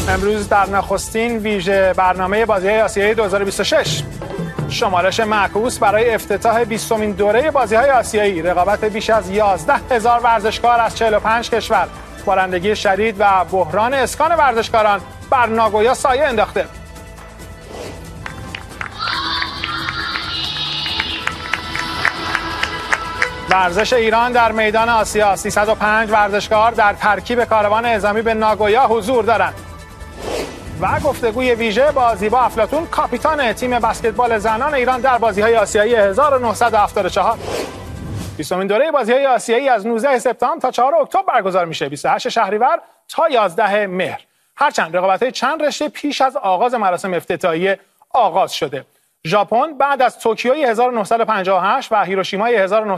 امروز در نخستین ویژه برنامه بازی‌های آسیایی 2026 شمارش معکوس برای افتتاح 20مین دوره بازی‌های آسیایی. رقابت بیش از 11,000 ورزشکار از 45 کشور، بارندگی شدید و بحران اسکان ورزشکاران بر ناگویا سایه انداخته. ورزش ایران در میدان آسیا. 305 ورزشکار در ترکیب کاروان اعزامی به ناگویا حضور دارند. و گفتگوی ویژه با زیبا افلاطون، کاپیتان تیم بسکتبال زنان ایران در بازی‌های آسیایی 1974. 20مین دوره بازی‌های آسیایی از 19 سپتامبر تا 4 اکتبر برگزار میشه. 28 شهریور تا 11 مهر. هرچند رقابت‌های چند رشته پیش از آغاز مراسم افتتاحیه آغاز شده. ژاپن بعد از توکیوی 1958 و هیروشیمای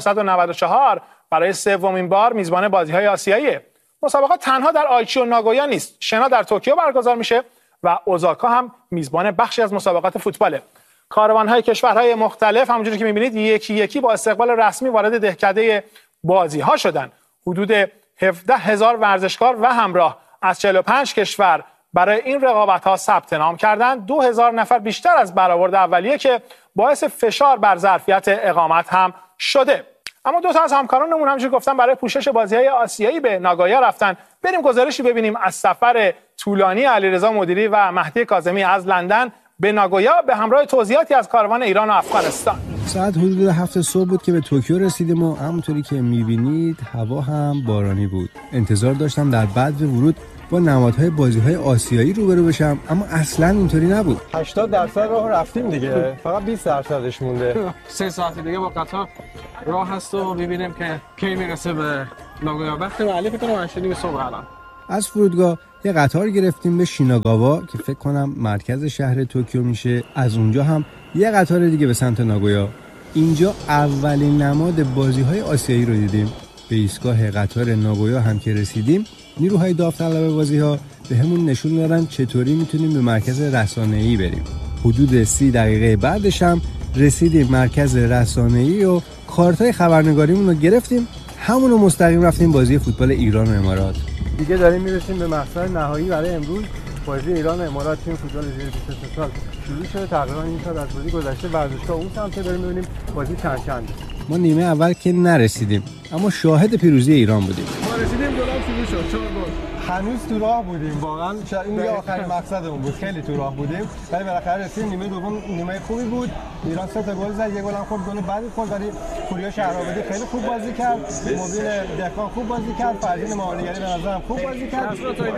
1994 برای سومین بار میزبان بازی‌های آسیایی. مسابقات تنها در آیچی و ناگویا نیست. شنا در توکیو برگزار میشه و اوزاکا هم میزبان بخشی از مسابقات فوتباله. کاروان‌های کشورهای مختلف همونجوری که می‌بینید یکی یکی با استقبال رسمی وارد دهکده بازی‌ها شدن. حدود 17,000 ورزشکار و همراه از 45 کشور برای این رقابت‌ها ثبت نام کردند. 2,000 نفر بیشتر از برآورد اولیه که باعث فشار بر ظرفیت اقامت هم شده. اما دو تا از همکارانمون همونجوری گفتن برای پوشش بازی‌های آسیایی به ناگویا رفتن. بریم گزارشی ببینیم از سفر طولانی علیرضا مدیری و مهدی کاظمی از لندن به ناگویا به همراه توضیحاتی از کاروان ایران و افغانستان. ساعت حدود 7 صبح بود که به توکیو رسیدیم و همونطوری که می‌بینید هوا هم بارانی بود. انتظار داشتم در بعد ورود با نمادهای بازی‌های آسیایی روبرو بشم، اما اصلاً اینطوری نبود. 80% راه رفتیم دیگه، فقط 20%ش مونده. 3 ساعت دیگه با قطار راه هست و ببینیم که کی میرسه به ناگویا. وقت معلی فکر کنم 8 صبح الان. از فرودگاه یه قطار گرفتیم به شیناگاوا که فکر کنم مرکز شهر توکیو میشه. از اونجا هم یه قطار دیگه به سمت ناگویا. اینجا اولین نماد بازی‌های آسیایی رو دیدیم. به ایستگاه قطار ناگویا هم که رسیدیم، نیروهای داوطلب بازی‌ها بهمون نشون دادن چطوری میتونیم به مرکز رسانه‌ای بریم. حدود 30 دقیقه بعدش هم رسیدیم مرکز رسانه‌ای و کارتای خبرنگاریمون رو گرفتیم. همون رو مستقیم رفتیم بازی فوتبال ایران و امارات. دیگه داریم میرسیم به مقصد نهایی برای امروز. بازی ایران و امارات تیم فوتبال زیر 23 سال شروع شده. تقریبا این سال از بازی گذشته ورزشگاه اون سمت داریم می‌بینیم بازی چند. ما نیمه اول که نرسیدیم، اما شاهد پیروزی ایران بودیم. ما رسیدیم گل شروع شد 4 گل. هنوز تو راه بودیم، واقعا این دیگه آخرین مقصدمون بود. خیلی تو راه بودیم ولی بالاخره رسیدیم. نیمه دوم نیمه خوبی بود. ایران 3 تا گل زد، یه گل هم خورد، گل بعدی خورد، ولی پوریا شهرآبادی خیلی خوب بازی کرد. مبین دهقان خوب بازی کرد. فرزین ماهانیگری به نظرم خوب بازی کرد.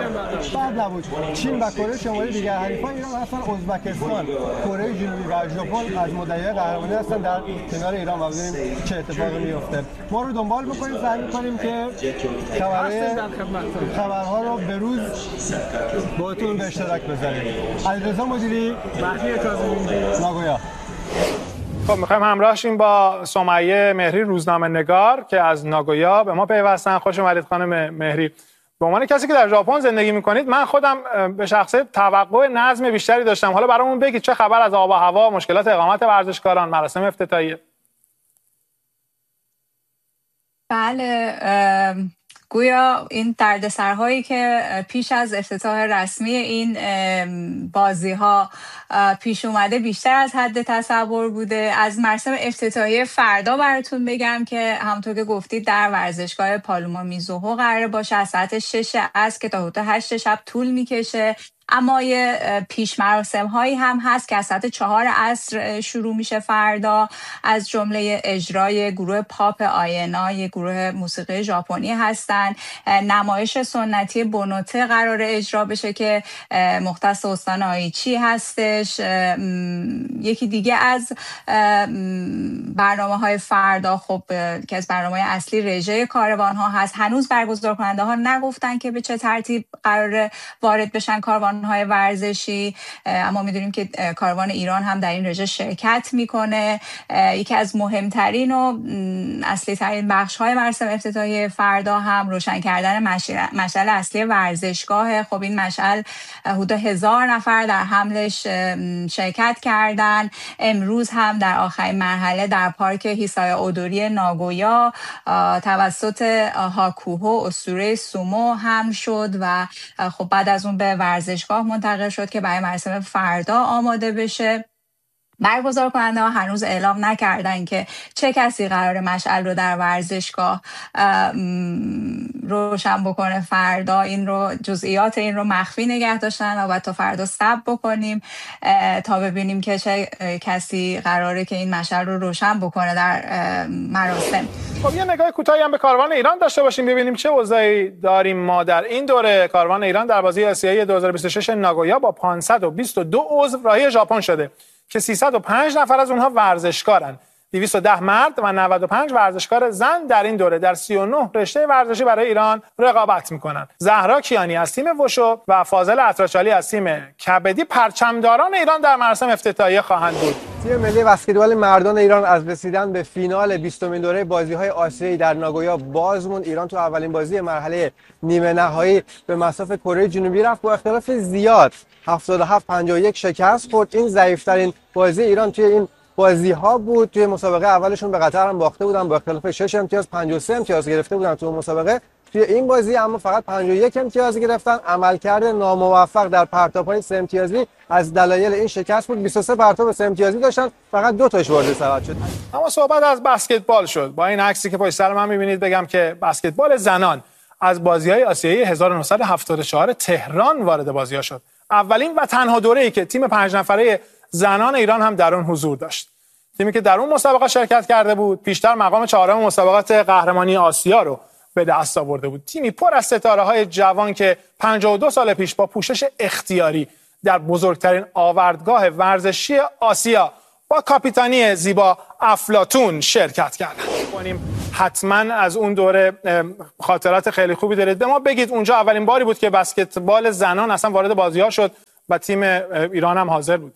بعد نبود. چین و کره شمالی دیگر حریفان ایران هستن. ازبکستان، کره جنوبی و ژاپن از مدعیای قهرمانی هستن در کنار ایران و ببینیم چه اتفاقی میفته. ما رو دنبال می‌کنیم، سعی می‌کنیم که خبرها رو به روز باهاتون به اشتراک بذاریم. علیرضا مدیری، مهدی کاظمی، ناگویا. خب می‌خوایم همراه شیم با سمیه مهری روزنامه‌نگار که از ناگویا به ما پیوستن. خوش اومدید خانم مهری. به عنوان کسی که در ژاپن زندگی می‌کنید، من خودم به شخصه توقع نظم بیشتری داشتم. حالا برامون بگید چه خبر از آب و هوا، مشکلات اقامت ورزشکاران، مراسم افتتاحیه؟ بله، گویا این دردسرهایی که پیش از افتتاح رسمی این بازی‌ها پیش اومده بیشتر از حد تصور بوده. از مراسم افتتاحیه فردا براتون بگم که همونطور که گفتید در ورزشگاه پالوما میزوهو قرار باشه از ساعت 6 عصر که تا حدود 8 شب طول میکشه. اما یه پیش مراسم هایی هم هست که از ساعت 4 عصر شروع میشه فردا، از جمله اجرای گروه پاپ آینا، یه گروه موسیقی ژاپنی هستن. نمایش سنتی بونوته قرار اجرا بشه که مختص استان آیچی هستش. یکی دیگه از برنامه‌های فردا خب که از برنامه‌های اصلی رژه کاروان ها هست. هنوز برگزار کننده ها نگفتن که به چه ترتیب قرار وارد بشن کاروان های ورزشی، اما میدونیم که کاروان ایران هم در این رژه شرکت میکنه. یکی از مهمترین و اصلی ترین بخش های مراسم افتتاحیه فردا هم روشن کردن مشعل اصلی ورزشگاه. خب این مشعل حدود 1000 نفر در حملش شرکت کردن. امروز هم در آخرین مرحله در پارک هیسایا اودوری ناگویا توسط هاکوهو اسطوره سومو حمل شد و خب بعد از اون به ورزش ورزشگاه منتقل شد که برای مراسم فردا آماده بشه. برگزار کننده ها هنوز اعلام نکردن که چه کسی قرار مشعل رو در ورزشگاه روشن بکنه فردا. این رو جزئیات این رو مخفی نگه داشتن و تا فردا صبر بکنیم تا ببینیم که چه کسی قراره که این مشعل رو روشن بکنه در مراسم. خب یه نگاه کوتاهی هم به کاروان ایران داشته باشیم ببینیم چه اوضاعی داریم ما در این دوره. کاروان ایران در بازی آسیایی 2026 ناگویا با 522 عضو راهی ژاپن شده که 305 نفر از اونها ورزشکارن. 210 مرد و 95 ورزشکار زن در این دوره در 39 رشته ورزشی برای ایران رقابت میکنن. زهرا کیانی از تیم وشو و فاضل اطراشالی از تیم کبدی پرچمداران ایران در مراسم افتتاحیه خواهند بود. تیم ملی بسکتبال مردان ایران از رسیدن به فینال 20مین دوره بازی‌های آسیایی در ناگویا باز موند. ایران تو اولین بازی مرحله نیمه نهایی به مصاف کره جنوبی رفت با اختلاف زیاد 77-51 شکست خورد. این ضعیف‌ترین بازی ایران توی این بازی‌ها بود. توی مسابقه اولشون به قطر هم باخته بودن با اختلاف 6 امتیاز، 53 امتیاز گرفته بودن تو مسابقه. توی این بازی اما فقط 51 امتیاز گرفتن. عملکرد ناموفق در پرتاب‌های 3 امتیازی از دلایل این شکست بود. 23 پرتاب 3 امتیازی داشتن، فقط 2 تاش وارد سبد شد. اما صحبت از بسکتبال شد. با این عکسی که پشت سر من می‌بینید بگم که بسکتبال زنان از بازی‌های آسیایی 1974 تهران وارد بازی‌ها شد. اولین و تنها دوره‌ای که تیم 5 نفره زنان ایران هم در اون حضور داشت. تیمی که در اون مسابقه شرکت کرده بود پیشتر مقام 4م مسابقات قهرمانی آسیا رو به دست آورده بود. تیمی پر از ستاره‌های جوان که 52 سال پیش با پوشش اختیاری در بزرگترین آوردگاه ورزشی آسیا با کاپیتانی زیبا افلاطون شرکت کردند. حتما از اون دوره خاطرات خیلی خوبی دارید. به ما بگید اونجا اولین باری بود که بسکتبال زنان اصلا وارد بازی‌ها شد و تیم ایران هم حاضر بود.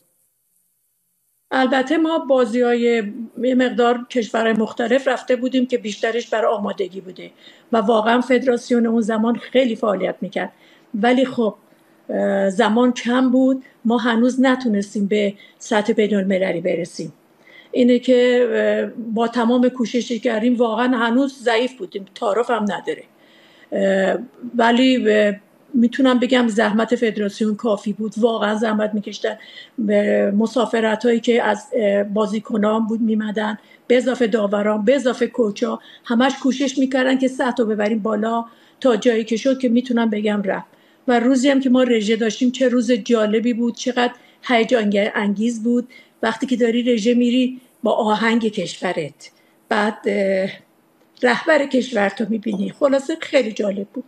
البته ما بازی‌های یه مقدار کشورهای مختلف رفته بودیم که بیشترش برای آمادگی بوده و واقعا فدراسیون اون زمان خیلی فعالیت میکرد، ولی خب زمان کم بود، ما هنوز نتونستیم به سطح بین‌المللی برسیم. اینه که با تمام کوششی کردیم واقعا هنوز ضعیف بودیم، تعارف هم نداره، ولی میتونم بگم زحمت فدراسیون کافی بود. واقعا زحمت میکشتن. مسافرت هایی که از بازیکنان بود میمدن، به اضافه داوران، به اضافه کوچا، همش کوشش میکردن که سطح رو ببریم بالا تا جایی که شد که میتونم بگم رفت. و روزی هم که ما رژه داشتیم چه روز جالبی بود، چقدر هیجان انگیز بود وقتی که داری رژه میری با آهنگ کشورت، بعد رهبر کشور تو میبینی. خلاصه خیلی جالب بود.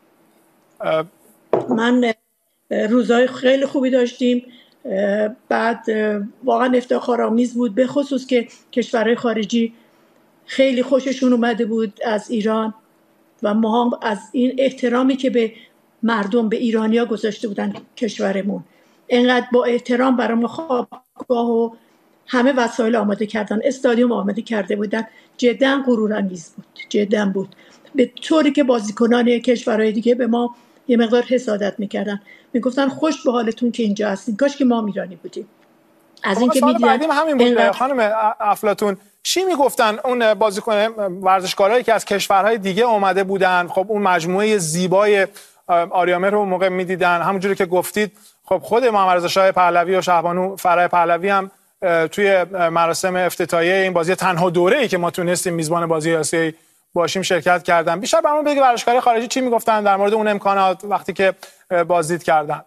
من روزای خیلی خوبی داشتیم. بعد واقعا افتخارآمیز بود، به خصوص که کشورهای خارجی خیلی خوششون اومده بود از ایران و ما هم از این احترامی که به مردم، به ایرانیا گذاشته بودن کشورمون، اینقدر با احترام برای ما خوابگاه و همه وسایل آماده کردن، استادیوم آماده کرده بودن. جدا غرورانگیز بود، جدا بود. به طوری که بازیکنان کشورهای دیگه به ما یه مقدار حسادت میکردن، میگفتن خوش به حالتون که اینجا هستین، کاش که ما ایرانی بودیم. از اینکه میدیدن همین بود. خانم افلاطون چی میگفتن اون بازیکن ورزشکارایی که از کشورهای دیگه اومده بودن؟ خب اون مجموعه زیبای آریامر رو موقع میدیدن، همونجوری که گفتید خب خود محمد رضا شاه پهلوی و شهبانو فرح پهلوی هم توی مراسم افتتاحیه این بازی تنها دوره‌ای که ما تونستیم میزبان بازی آسیایی باشیم شرکت کردن. بیشتر برامون بگید ورزشکارای خارجی چی میگفتن در مورد اون امکانات وقتی که بازدید کردن؟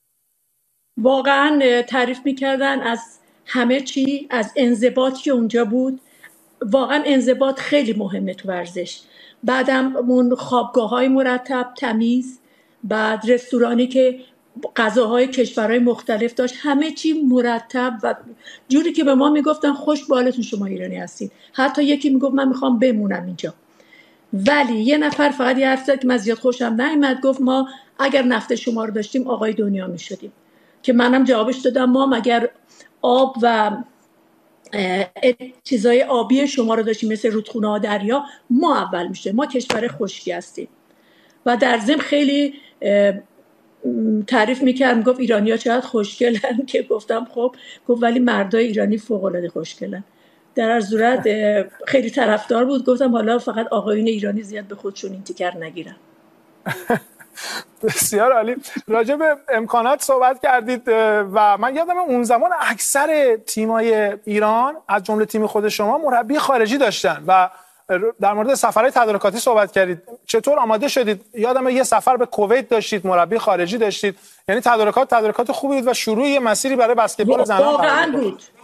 واقعا تعریف میکردن از همه چی، از انضباطی که اونجا بود. واقعا انضباط خیلی مهمه تو ورزش. بعدم اون خوابگاه‌های مرتب، تمیز، بعد رستورانی که غذاهای کشورهای مختلف داشت، همه چی مرتب و جوری که به ما میگفتن خوش به حالتون شما ایرانی هستین. حتی یکی میگفت من میخوام بمونم اینجا. ولی یه نفر فقط یه حرف زد که من زیاد خوشم نیامد، گفت ما اگر نفت شما رو داشتیم آقای دنیا میشدیم. که منم جوابش دادم ما مگر آب و چیزای آبی شما رو داشتیم مثل رودخونه ها، دریا، ما اول میشه. ما کشور خشکی هستیم. و در ضمن خیلی تعریف میکرد، میگفت ایرانی ها چقدر خوشگلن که گفتم خب، گفت ولی مردای ایرانی فوق العاده خوشگلن. در هر صورت خیلی طرفدار بود. گفتم حالا فقط آقایون ایرانی زیاد به خودشون این تیکر نگیرن. بسیار عالی. راجع به امکانات صحبت کردید و من یادم اون زمان اکثر تیمای ایران از جمله تیم خود شما مربی خارجی داشتن و در مورد سفرهای تدارکاتی صحبت کردید. چطور آماده شدید؟ یادم یه سفر به کویت داشتید، مربی خارجی داشتید، یعنی تدارکات خوبی بود و شروع یه مسیری برای بسکتبال زنان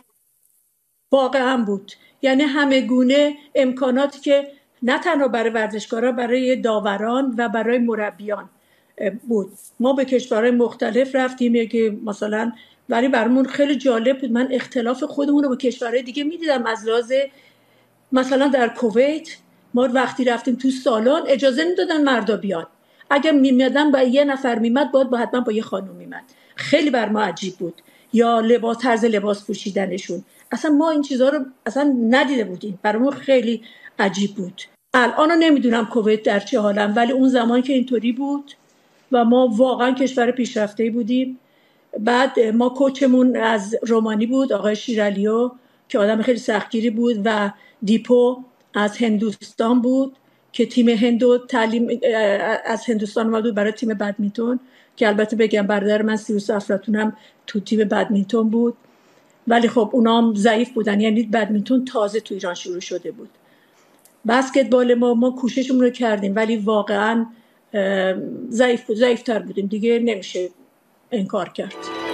واقعا بود. یعنی همه گونه امکاناتی که نه تنها برای ورزشکارا، برای داوران و برای مربیان بود. ما به کشورهای مختلف رفتیم که مثلا، ولی برامون خیلی جالب بود. من اختلاف خودمون رو با کشورهای دیگه میدیدم. از لحاظ مثلا در کویت ما وقتی رفتیم تو سالن اجازه نمیدادن مردا بیان. اگر میمدن با یه نفر میمد باید حتما با یه خانم میمد. خیلی بر ما عجیب بود. یا طرز لباس پوشیدنشون، اصلا ما این چیزها رو اصلا ندیده بودیم. برامون خیلی عجیب بود. الان نمیدونم کویت در چه حالن، ولی اون زمان که اینطوری بود و ما واقعا کشور پیشرفته‌ای بودیم. بعد ما کوچمون از رومانی بود، آقای شیرالیو که آدم خیلی سختگیری بود، و دیپو از هندوستان بود که تیم هندو تعلیم از هندوستان اومد برای تیم بدمینتون، که البته بگم برادر من سیروس افلاطون هم تو تیم بدمینتون بود، ولی خب اونا هم ضعیف بودن. یعنی بدمینتون تازه تو ایران شروع شده بود. بسکتبال ما کوششمون رو کردیم، ولی واقعا ضعیفتر بودیم دیگه، نمیشه انکار کرد.